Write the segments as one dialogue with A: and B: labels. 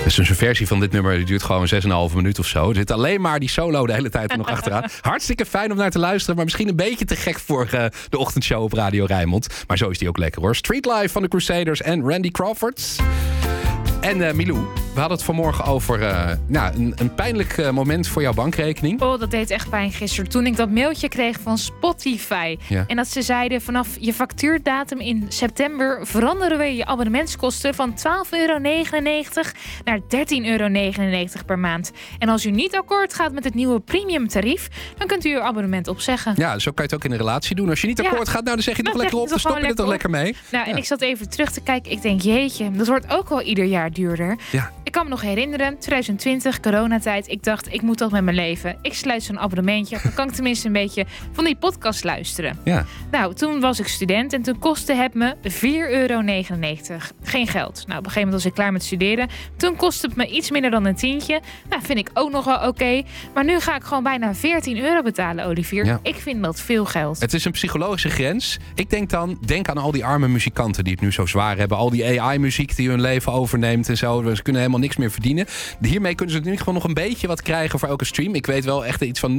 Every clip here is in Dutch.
A: Dus een versie van dit nummer die duurt gewoon 6,5 minuut of zo. Er zit alleen maar die solo de hele tijd er nog achteraan. Hartstikke fijn om naar te luisteren, maar misschien een beetje te gek voor de ochtendshow op Radio Rijnmond. Maar zo is die ook lekker hoor. Street Life van de Crusaders en Randy Crawford. En Milou, we hadden het vanmorgen over een pijnlijk moment voor jouw bankrekening.
B: Oh, dat deed echt pijn gisteren. Toen ik dat mailtje kreeg van Spotify. Ja. En dat ze zeiden, vanaf je factuurdatum in september veranderen we je abonnementskosten van €12,99 naar €13,99 per maand. En als u niet akkoord gaat met het nieuwe premiumtarief, dan kunt u uw abonnement opzeggen.
A: Ja, zo kan je het ook in een relatie doen. Als je niet akkoord gaat, dan zeg je het nog lekker op. Dan stop je het toch lekker mee.
B: Nou, en ik zat even terug te kijken. Ik denk, jeetje, dat wordt ook wel ieder jaar duurder.
A: Ja.
B: Ik kan me nog herinneren, 2020, coronatijd. Ik dacht, ik moet dat met mijn leven. Ik sluit zo'n abonnementje. Dan kan ik tenminste een beetje van die podcast luisteren.
A: Ja.
B: Nou, toen was ik student en toen kostte het me €4,99. Geen geld. Nou, op een gegeven moment was ik klaar met studeren. Toen kostte het me iets minder dan een tientje. Nou, vind ik ook nog wel oké. Maar nu ga ik gewoon bijna €14 betalen, Olivier. Ja. Ik vind dat veel geld.
A: Het is een psychologische grens. Ik denk aan al die arme muzikanten die het nu zo zwaar hebben. Al die AI-muziek die hun leven overneemt en zo. Ze kunnen helemaal niks meer verdienen. Hiermee kunnen ze in ieder geval nog een beetje wat krijgen voor elke stream. Ik weet wel echt iets van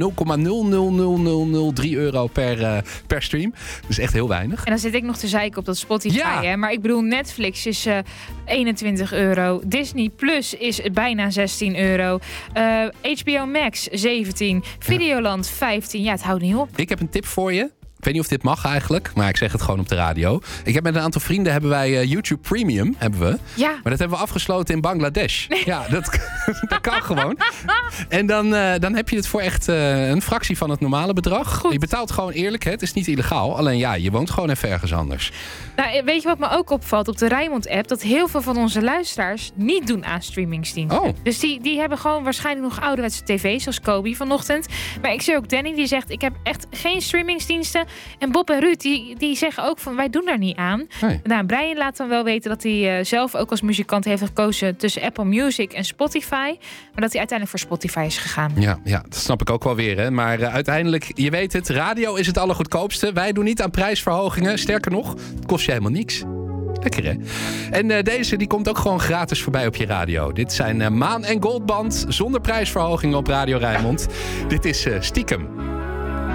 A: 0,00003 euro per stream. Dus echt heel weinig.
B: En dan zit ik nog te zeiken op dat Spotify. Ja. Hè? Maar ik bedoel, Netflix is €21. Disney Plus is bijna €16. HBO Max 17. Videoland 15. Ja, het houdt niet op.
A: Ik heb een tip voor je. Ik weet niet of dit mag eigenlijk, maar ik zeg het gewoon op de radio. Ik heb met een aantal vrienden hebben wij YouTube Premium.
B: Ja.
A: Maar dat hebben we afgesloten in Bangladesh. Ja, dat kan gewoon. En dan heb je het voor echt een fractie van het normale bedrag.
B: Goed.
A: Je betaalt gewoon eerlijk, hè? Het is niet illegaal. Alleen ja, je woont gewoon even ergens anders.
B: Nou, weet je wat me ook opvalt op de Rijnmond-app? Dat heel veel van onze luisteraars niet doen aan streamingsdiensten.
A: Oh.
B: Dus die hebben gewoon waarschijnlijk nog ouderwetse tv, zoals Kobe vanochtend. Maar ik zie ook Danny, die zegt, ik heb echt geen streamingsdiensten. En Bob en Ruud, die zeggen ook van, wij doen daar niet aan.
A: Nee.
B: Nou, Brian laat dan wel weten dat hij zelf ook als muzikant heeft gekozen tussen Apple Music en Spotify. Maar dat hij uiteindelijk voor Spotify is gegaan.
A: Ja, dat snap ik ook wel weer. Hè. Maar uiteindelijk, je weet het, radio is het allergoedkoopste. Wij doen niet aan prijsverhogingen. Sterker nog, het kost je helemaal niks. Lekker, hè? En deze die komt ook gewoon gratis voorbij op je radio. Dit zijn Maan en Goldband zonder prijsverhogingen op Radio Rijnmond. Dit is Stiekem.